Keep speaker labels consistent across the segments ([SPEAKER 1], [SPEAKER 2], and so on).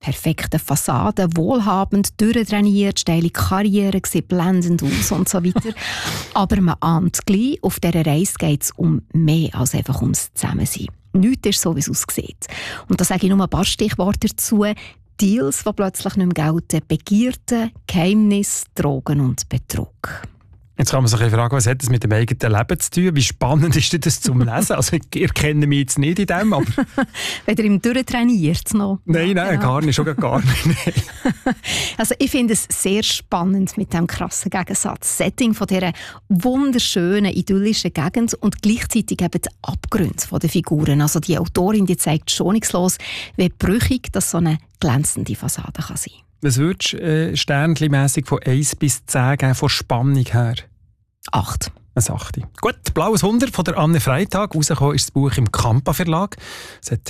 [SPEAKER 1] perfekten Fassaden, wohlhabend, durchtrainiert, steile Karriere, sieht blendend aus und so weiter. Aber man ahnt gleich, auf dieser Reise geht es um mehr als einfach ums Zusammensein. Nichts ist so, wie es aussieht. Und da sage ich nur ein paar Stichworte dazu. Deals, die plötzlich nicht mehr gelten, Begierden, Geheimnis, Drogen und Betrug.
[SPEAKER 2] Jetzt kann man sich fragen, was hat das mit dem eigenen Leben zu tun? Wie spannend ist das zum Lesen? Also ich erkenne mich jetzt nicht in dem, aber...
[SPEAKER 1] Wenn ihr im durchtrainiert noch?
[SPEAKER 2] Nein,
[SPEAKER 1] genau.
[SPEAKER 2] gar nicht, schon gar nicht.
[SPEAKER 1] Also ich finde es sehr spannend mit diesem krassen Gegensatz. Setting von dieser wunderschönen, idyllischen Gegend und gleichzeitig eben die Abgründe der Figuren. Also die Autorin, die zeigt schonungslos, wie brüchig das so eine glänzende Fassade kann sein.
[SPEAKER 2] Was würdest du sternchenmässig von 1 bis 10 geben, von Spannung her?
[SPEAKER 1] 8.
[SPEAKER 2] Ein 8. Gut, «Blaues Wunder» von der Anne Freitag. Rausgekommen ist das Buch im Kampa Verlag. Es hat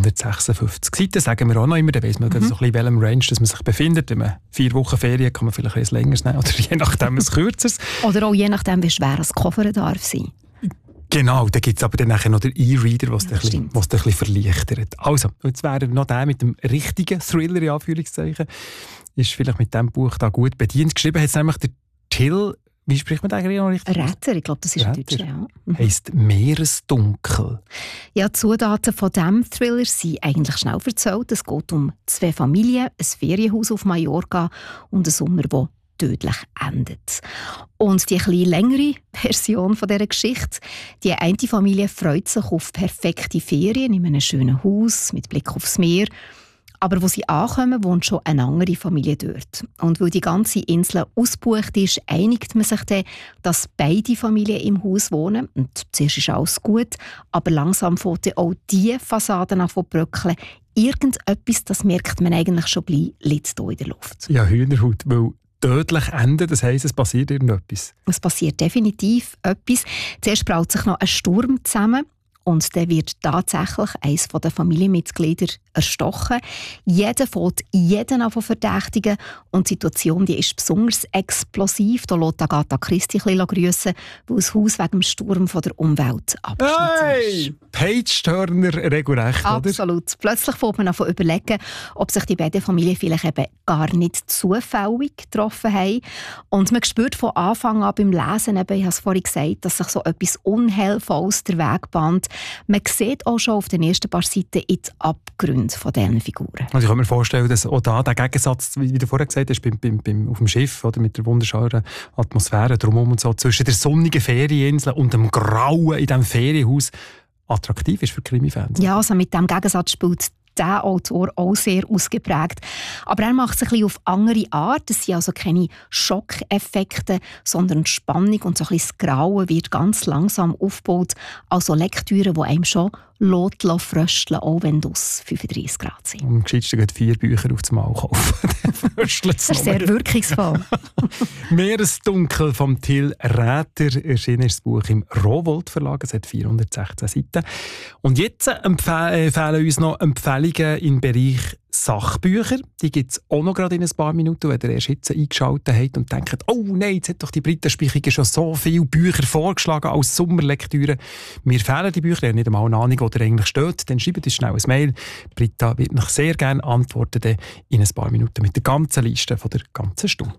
[SPEAKER 2] 256 Seiten, sagen wir auch noch immer. Da weiss man so ein bisschen, in welchem Range dass man sich befindet. Wenn man 4 Wochen Ferien hat, kann man vielleicht ein längeres nehmen oder je nachdem ein kürzeres.
[SPEAKER 1] Oder auch je nachdem, wie schwer das Koffer darf sein.
[SPEAKER 2] Genau, da gibt es aber dann nachher noch den E-Reader, was es ein bisschen verleichtert. Also, jetzt wäre noch der mit dem richtigen Thriller, in Anführungszeichen, ist vielleicht mit diesem Buch da gut bedient. Geschrieben hat es nämlich der Till, wie spricht man eigentlich noch richtig?
[SPEAKER 1] Räter, ich glaube, das ist Deutsch, ja.
[SPEAKER 2] Heisst «Meeresdunkel».
[SPEAKER 1] Ja, die Zutaten von diesem Thriller sind eigentlich schnell erzählt. Es geht um 2 Familien, ein Ferienhaus auf Mallorca und einen Sommer, der tödlich endet. Und die etwas längere Version von dieser Geschichte, die eine Familie freut sich auf perfekte Ferien in einem schönen Haus mit Blick aufs Meer. Aber wo sie ankommen, wohnt schon eine andere Familie dort. Und weil die ganze Insel ausgebucht ist, einigt man sich dann, dass beide Familien im Haus wohnen. Und zuerst ist alles gut, aber langsam fängt auch diese Fassaden an zu bröckeln. Irgendetwas, das merkt man eigentlich schon gleich, liegt hier in der Luft.
[SPEAKER 2] Ja, Hühnerhaut, weil tödlich enden, das heisst, es passiert irgendetwas.
[SPEAKER 1] Es passiert definitiv etwas. Zuerst braut sich noch ein Sturm zusammen und dann wird tatsächlich eines der Familienmitglieder erstochen. Jeder fängt jeden an zu verdächtigen und die Situation die ist besonders explosiv. Da lässt Agatha Christie ein bisschen grüssen, weil das Haus wegen dem Sturm von der Umwelt abgeschnitten ist.
[SPEAKER 2] Page-Turner regelrecht, oder?
[SPEAKER 1] Absolut. Plötzlich fängt man an zu überlegen, ob sich die beiden Familien vielleicht eben gar nicht zufällig getroffen haben. Und man spürt von Anfang an beim Lesen, eben, ich habe es vorhin gesagt, dass sich so etwas Unheilvolles der Weg bahnt. Man sieht auch schon auf den ersten paar Seiten in die Abgründe von diesen Figuren.
[SPEAKER 2] Also ich kann mir vorstellen, dass auch da der Gegensatz, wie du vorher gesagt hast, auf dem Schiff oder mit der wunderschönen Atmosphäre drumherum und so, zwischen der sonnigen Ferieninsel und dem Grauen in diesem Ferienhaus attraktiv ist für Krimi-Fans.
[SPEAKER 1] Ja, also mit diesem Gegensatz spielt der Autor auch sehr ausgeprägt. Aber er macht es ein bisschen auf andere Art. Es sind also keine Schockeffekte, sondern die Spannung und so ein bisschen das Grauen wird ganz langsam aufgebaut. Also Lektüre, die einem schon frösteln, auch wenn es 35 Grad sind.
[SPEAKER 2] Am gescheitsten geht 4 Bücher auf das Mal kaufen.
[SPEAKER 1] Das ist sehr wirkungsvoll.
[SPEAKER 2] «Meeresdunkel» von Till Räter erschienen ist das Buch im Rowohlt Verlag. Es hat 416 Seiten. Und jetzt fehlen uns noch Empfehlungen im Bereich Sachbücher. Die gibt es auch noch gerade in ein paar Minuten, wenn ihr erst jetzt eingeschaltet habt und denkt, oh nein, jetzt hat doch die Britenspichige schon so viele Bücher vorgeschlagen als Sommerlektüre. Mir fehlen die Bücher, ihr habt nicht einmal eine Ahnung, wo der eigentlich steht. Dann schreibt uns schnell ein Mail. Britta wird noch sehr gerne antworten in ein paar Minuten mit der ganzen Liste von der ganzen Stunde.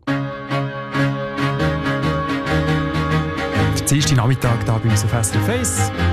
[SPEAKER 2] Der 10. Nachmittag hier bei uns auf SRF 1.